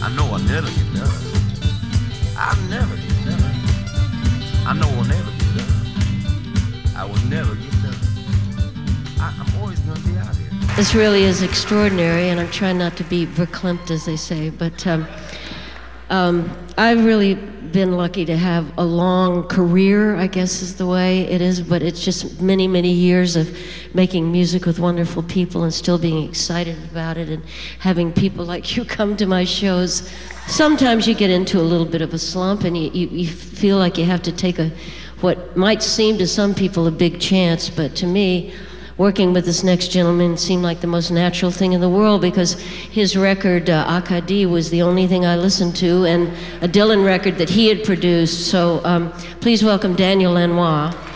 I know I'll never get done. I'll never get done. I know I'll never get done. I will never get done. I'm always going to be out here. This really is extraordinary, and I'm trying not to be verklempt, as they say, but I've really been lucky to have a long career, I guess is the way it is, but it's just many, many years of making music with wonderful people and still being excited about it and having people like you come to my shows. Sometimes you get into a little bit of a slump and you feel like you have to take what might seem to some people a big chance, but to me, working with this next gentleman seemed like the most natural thing in the world because his record, Akadi, was the only thing I listened to, and a Dylan record that he had produced. So please welcome Daniel Lanois.